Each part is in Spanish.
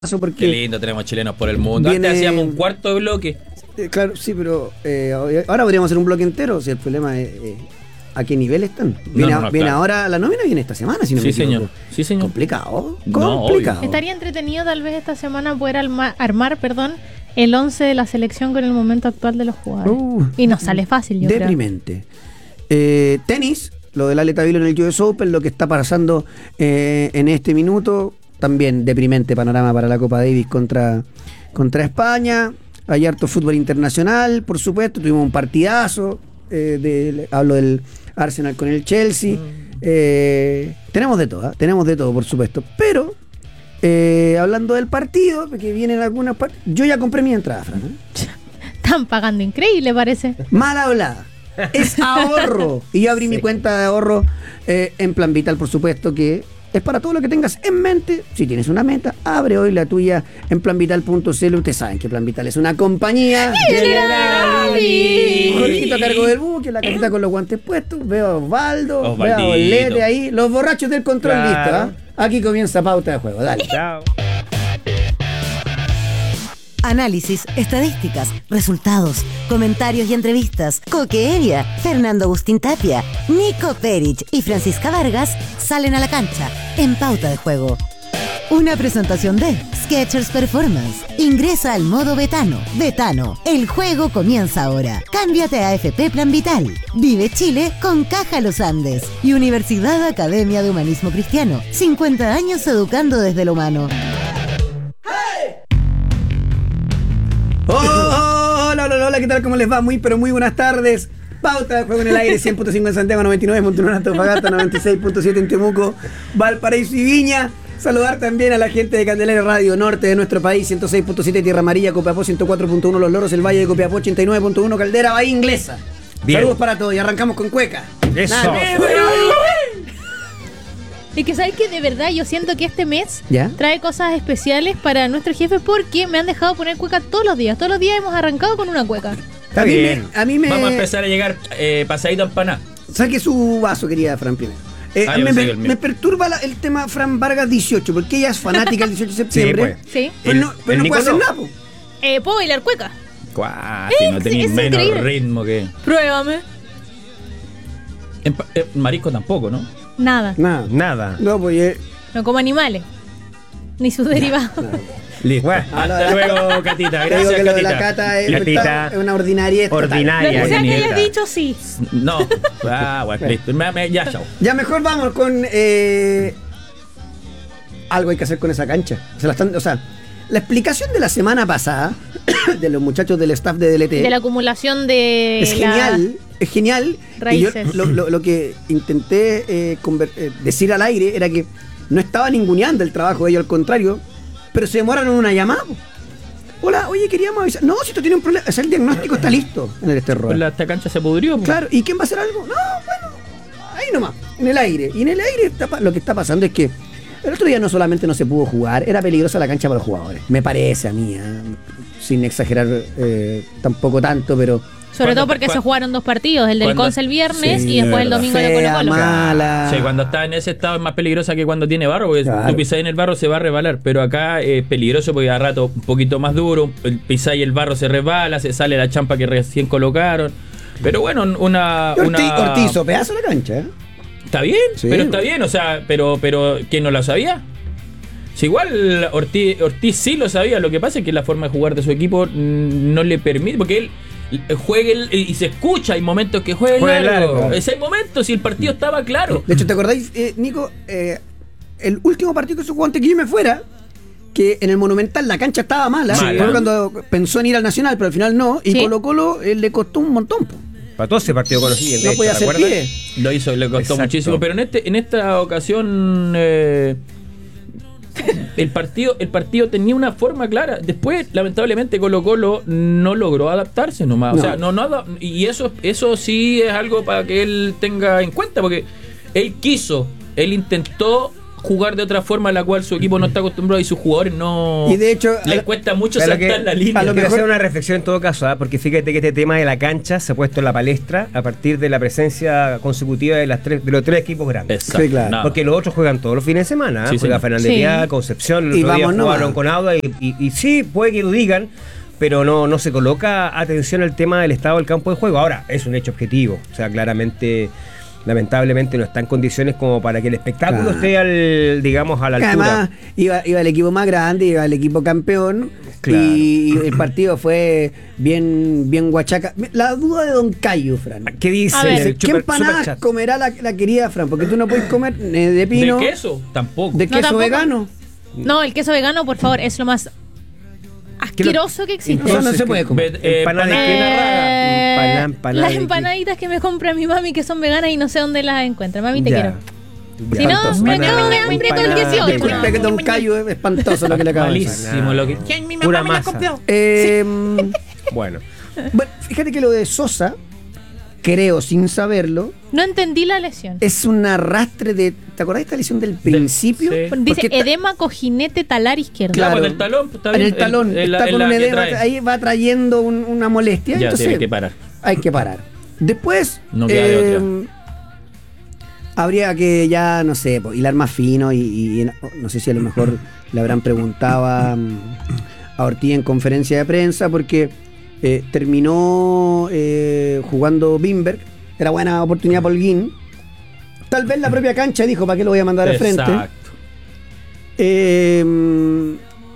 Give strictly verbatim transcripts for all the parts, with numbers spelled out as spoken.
Porque qué lindo, tenemos chilenos por el mundo. viene... Antes hacíamos un cuarto bloque. Eh, claro, sí, pero eh, ahora podríamos hacer un bloque entero. Si el problema es eh, a qué nivel están. Viene, no, no, viene claro. ahora, la nómina viene esta semana, si no Sí, me equivoco. señor. Sí, señor. Complicado. No, complicado. obvio. Estaría entretenido tal vez esta semana poder armar, armar perdón, el once de la selección con el momento actual de los jugadores. Uh, y nos sale fácil, yo Deprimente. Eh, tenis, lo del Ale Tavilo en el U S Open, lo que está pasando eh, en este minuto. También deprimente panorama para la Copa Davis contra, contra España. Hay harto fútbol internacional, por supuesto. Tuvimos un partidazo. Eh, de, hablo del Arsenal con el Chelsea. Eh, tenemos de todo, ¿eh? tenemos de todo, por supuesto. Pero, eh, hablando del partido, porque vienen algunas partes. Yo ya compré mi entrada, Fran, ¿eh? Están pagando increíble, parece. Mal hablada. Es ahorro. Y yo abrí sí. mi cuenta de ahorro eh, en Plan Vital, por supuesto, que es para todo lo que tengas en mente. Si tienes una meta, abre hoy la tuya en plan vital punto c l. Ustedes saben que Plan Vital es una compañía. Jorgito a cargo del buque, la cajita con los guantes puestos. Veo a Osvaldo, veo a Olete ahí. Los borrachos del control, claro. Listo, ¿eh? Aquí comienza Pauta de Juego. Dale. Chao. Análisis, estadísticas, resultados, comentarios y entrevistas. Coque Evia, Fernando Agustín Tapia, Nico Perich y Francisca Vargas salen a la cancha en Pauta de Juego. Una presentación de Skechers Performance. Ingresa al modo Betano. Betano, el juego comienza ahora. Cámbiate a A F P Plan Vital. Vive Chile con Caja Los Andes. Y Universidad Academia de Humanismo Cristiano. cincuenta años educando desde lo humano. Oh, oh, hola, hola, hola, ¿qué tal? ¿Cómo les va? Muy, pero muy buenas tardes. Pauta de Juego en el aire, cien punto cinco en Santiago, noventa y nueve punto uno en Antofagasta, noventa y seis punto siete en Temuco, Valparaíso y Viña. Saludar también a la gente de Candelaria Radio Norte de nuestro país, ciento seis punto siete Tierra Amarilla, Copiapó ciento cuatro punto uno Los Loros, el Valle de Copiapó ochenta y nueve punto uno Caldera, Bahía Inglesa. Bien. Saludos para todos y arrancamos con cueca. Eso. Nada, Es que sabes que de verdad yo siento que este mes ¿Ya? trae cosas especiales para nuestro jefe porque me han dejado poner cueca todos los días. Todos los días hemos arrancado con una cueca. Está bien. A mí me... Vamos a empezar a llegar eh, pasadito a empaná. Saque su vaso, querida Fran, primero. Eh, ah, me, me, el me perturba la, el tema Fran Vargas dieciocho, porque ella es fanática del dieciocho de septiembre. Sí, pues. Sí. Pero El, no, pero no puede hacer nada, po. Eh, ¿Puedo bailar cueca? Cuasi, Eh, no es- tenéis es menos increíble. ritmo que. Pruébame. En, pa- eh, marisco tampoco, ¿no? Nada. Nada. Nada. No, pues... Eh, No como animales. Ni sus derivados. Listo. Bueno, Hasta luego, Catita. te digo Gracias, que lo de Catita. la cata es, Catita. es una ordinaria. Ordinaria. Lo que sea que nieta. hayas dicho, sí. No. Ah, bueno, listo. Me- me- ya, chao. Ya mejor vamos con... Eh, algo hay que hacer con esa cancha. Se la están, o sea, la explicación de la semana pasada de los muchachos del staff de D L T De la acumulación de. es la- genial. Es genial. Raíces. Y yo lo, lo- lo que intenté eh, conver- eh, decir al aire era que no estaba ninguneando el trabajo de ellos, al contrario, pero se demoraron en una llamada. po. Hola, oye, queríamos avisar. No, si esto tiene un problema. O sea, el diagnóstico está listo en el este Pues la, esta cancha se pudrió. pues. Claro, ¿y quién va a hacer algo? No, bueno, ahí nomás, en el aire. Y en el aire está pa- lo que está pasando es que el otro día no solamente no se pudo jugar, era peligrosa la cancha para los jugadores. Me parece a mí, ¿eh? Sin exagerar eh, tampoco tanto, pero... Sobre Cuando- todo porque cua- se jugaron dos partidos, el del cuando- Conce el viernes Sí, y después el verdad. domingo de Fea, Colo Colo. mala. Sí, cuando está en ese estado es más peligrosa que cuando tiene barro, porque Claro. tú pisáis en el barro se va a resbalar, pero acá es peligroso porque a rato un poquito más duro, el pisáis el barro se resbala, se sale la champa que recién colocaron. Pero bueno, una... Ortiz, una... Ortiz hizo pedazo la cancha, ¿eh? Está bien, Sí, pero está bueno. bien, o sea, pero, pero ¿quién no lo sabía? Si igual Ortiz, Ortiz sí lo sabía, lo que pasa es que la forma de jugar de su equipo mm, no le permite, porque él juega el- y se escucha, hay momentos que juega, Juega largo. largo. Ese hay momentos y el partido estaba claro. De hecho, ¿te acordáis, eh, Nico? Eh, el último partido que se jugó antes que yo me fuera, que en el Monumental la cancha estaba mala, Mala. fue cuando pensó en ir al Nacional, pero al final no, y Sí. Colo Colo eh, le costó un montón. po. Para todo ese partido con los siguientes. No podía hacer pie. Lo hizo, le costó Exacto. muchísimo, pero en este en esta ocasión eh, el partido el partido tenía una forma clara. Después, lamentablemente, Colo Colo no logró adaptarse nomás. No. O sea, no, no ada- y eso eso sí es algo para que él tenga en cuenta, porque él quiso, él intentó jugar de otra forma a la cual su equipo no está acostumbrado y sus jugadores no Y de hecho, les a- cuesta mucho Pero saltar que- la línea. A lo mejor- mejor hacer una reflexión en todo caso, ¿ah? Porque fíjate que este tema de la cancha se ha puesto en la palestra a partir de la presencia consecutiva de las tres de los tres equipos grandes. Exacto. Sí, claro. Nada. Porque los otros juegan todos los fines de semana, ¿ah? Sí, Juega señor. Fernández Sí. Vial, Concepción, el Y otro día vamos jugaron nomás. con Auda y, y, y sí, puede que lo digan, pero no, no se coloca atención al tema del estado del campo de juego. Ahora, es un hecho objetivo, o sea, claramente, lamentablemente no está en condiciones como para que el espectáculo Claro. esté al, digamos, a la Que altura. además iba, iba el equipo más grande, iba el equipo campeón. Claro. Y el partido fue bien, bien guachaca. La duda de Don Cayo, Fran. ¿Qué dice? A ver. el ¿Qué super- empanadas superchat? comerá la, la querida Fran? Porque tú no puedes comer eh, de pino. ¿De queso? Tampoco. De No, queso tampoco. vegano. No, el queso vegano, por favor, es lo más asqueroso que existe. Eso no se puede comer. Ve- eh, Empanada de empanada- qué raga. Eh, Empanada, empanada las de qué. empanaditas que me compra mi mami que son veganas y no sé dónde las encuentra. Mami, te Ya. quiero. Ya. Si no, Espantoso. me Empanada, acabo de aprieto el empanada. dieciocho. Disculpe que Don Cayo es espantoso lo que le acaba de decir. Malísimo lo que. Pura masa. Eh, Bueno, bueno, fíjate que lo de Sosa, creo sin saberlo, No entendí la lesión. es un arrastre de. ¿Te acordás de esta lesión del principio? sí. Dice Porque está- edema cojinete talar izquierdo. Claro, Claro. en el talón, pues, está en bien. el talón, El- el- está el- con la un que edema, trae. ahí va trayendo un- una molestia. Ya entonces tiene que parar. Hay que parar. Después, No queda de otra. habría que ya, no sé, po, hilar más fino y, y no, no sé si a lo mejor le habrán preguntado a, a Ortiz en conferencia de prensa porque eh, terminó eh, jugando Bimberg, era buena oportunidad por Holguín. Tal vez la propia cancha dijo, ¿para qué lo voy a mandar al frente? Exacto. Eh,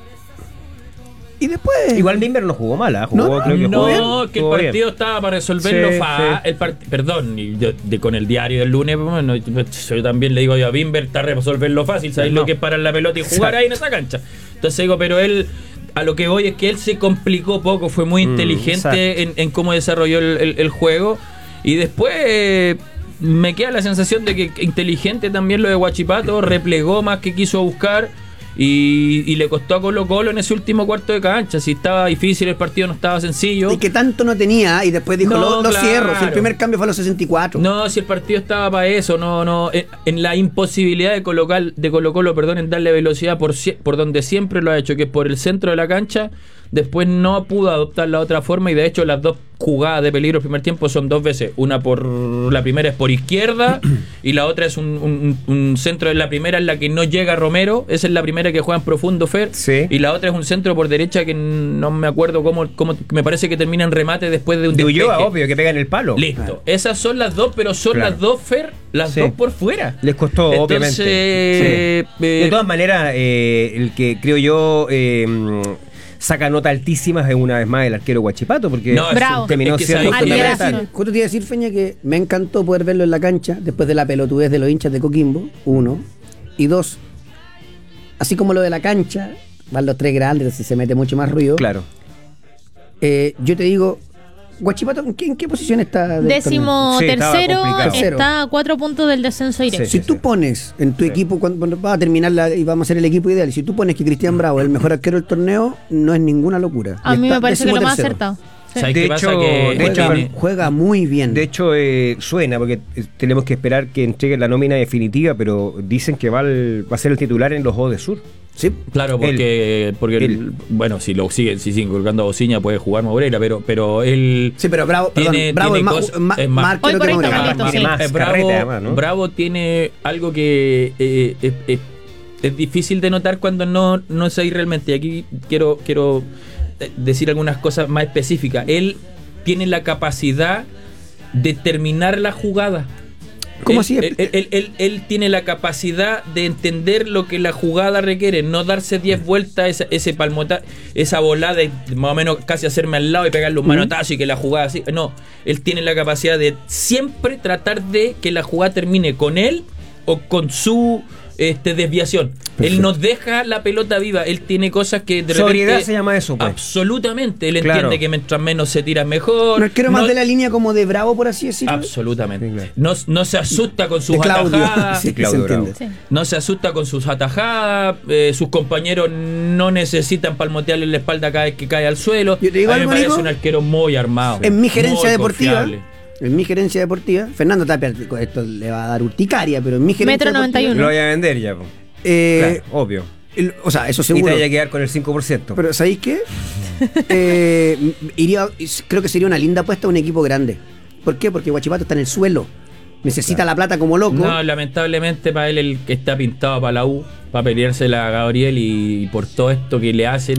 y después... igual Bimber no jugó mal, ¿ah? Jugó, No, creo que jugó bien. No, que el Jugó bien. partido estaba para resolverlo Sí, fa- sí. el part- perdón, y yo- de, con el diario del lunes, bueno, yo también le digo yo a Bimber, está resolverlo fácil, ¿sabéis No. lo que es parar la pelota y jugar Exacto. ahí en esa cancha? Entonces digo, pero él, a lo que voy es que él se complicó poco, fue muy Mm, inteligente en, en cómo desarrolló el, el- el juego, y después eh, me queda la sensación de que inteligente también lo de Huachipato, replegó más que quiso buscar. Y, y le costó a Colo Colo en ese último cuarto de cancha. Si estaba difícil el partido, no estaba sencillo. Y que tanto no tenía, y después dijo, No, lo, lo claro. cierro. Si el primer cambio fue a los sesenta y cuatro. No, si el partido estaba para eso, no, no. En, en la imposibilidad de colocar, de Colo Colo, perdón, en darle velocidad por, sie- por donde siempre lo ha hecho, que es por el centro de la cancha. Después no pudo adoptar la otra forma y de hecho las dos jugadas de peligro el primer tiempo son dos veces. Una por la primera es por izquierda y la otra es un, un- un centro en la primera en la que no llega Romero. Esa es la primera que juega en profundo Fer. Sí. Y la otra es un centro por derecha que no me acuerdo cómo, cómo me parece que termina en remate después de un De Ulloa, despeje. obvio, que pega en el palo. Listo. Esas son las dos, pero son Claro. las dos, Fer, las Sí. dos por fuera. Les costó, Entonces, obviamente. eh, Sí. De todas maneras, eh, el que creo yo eh, saca nota altísimas es una vez más el arquero Huachipato, porque No, es- Bravo. terminó es que siendo sabéis que- fundamental. Arquerazo. Justo te iba a decir, Feña, que me encantó poder verlo en la cancha después de la pelotudez de los hinchas de Coquimbo, uno. Y dos, así como lo de la cancha, van los tres grandes, entonces se mete mucho más ruido. Claro. Eh, yo te digo, Guachipato, ¿en qué, en qué posición está? del torneo? Décimo Sí, estaba tercero, complicado. está a cuatro puntos del descenso directo. Sí. Si tú pones en tu Sí. equipo, cuando, cuando va a terminar la, y vamos a hacer el equipo ideal, y si tú pones que Cristian Bravo es el mejor arquero del torneo, no es ninguna locura. A Y mí está me parece que lo más decimotercero. acertado. Sí. ¿Sabes De qué pasa? hecho- Que de hecho, Juega, tiene- juega muy bien. De hecho, eh, suena, porque eh, tenemos que esperar que entregue la nómina definitiva, pero dicen que va, al- va a ser el titular en los Juegos de Sur. sí. Claro, porque, porque Él. el- bueno, si lo siguen, si siguen colocando a Bociña puede jugar Moreira, pero, pero él Sí, pero Bravo, perdón, Tiene- Bravo tiene es más, cosas- más, es más más- arquero Hoy por que hoy está Moreira. Carlitos, Tiene sí. más Eh, Bravo, carrete, además, ¿no? Bravo tiene algo que eh, es, es- es difícil de notar cuando no, no es ahí realmente. Y aquí quiero, quiero eh, decir algunas cosas más específicas. Él tiene la capacidad de terminar la jugada. ¿Cómo él, así? Él, él- él- él tiene la capacidad de entender lo que la jugada requiere, no darse diez vueltas, esa, ese palmota, esa volada de más o menos casi hacerme al lado y pegarle un manotazo y que la jugada así. No, él tiene la capacidad de siempre tratar de que la jugada termine con él o con su este, desviación. Él no deja la pelota viva, él tiene cosas que de Sobriedad repente- se llama eso, pues. Absolutamente, él Claro. entiende que mientras menos se tira mejor. ¿No arquero más No- de la línea como de Bravo, por así decirlo? Absolutamente. Sí, claro. No, no se asusta con sus De Claudio. atajadas. Sí, Claudio se entiende. Bravo. Sí. No se asusta con sus atajadas, eh, sus compañeros no necesitan palmotearle la espalda cada vez que cae al suelo. Yo te digo a mí me algo, parece Nico. un arquero muy armado. En mi gerencia muy deportiva, confiable. en mi gerencia deportiva, Fernando Tapia, esto le va a dar urticaria, pero en mi gerencia Metro noventa y deportiva, Lo voy a vender ya. po. Eh, Claro, obvio. el- o sea, eso Y te seguro. vaya a quedar con el cinco por ciento. Pero ¿sabéis qué? Eh, iría, creo que sería una linda apuesta a un equipo grande. ¿Por qué? Porque Huachipato está en el suelo. Necesita la plata como loco. No, lamentablemente para él el que está pintado para la U, para peleársela a Gabriel y por todo esto que le hacen.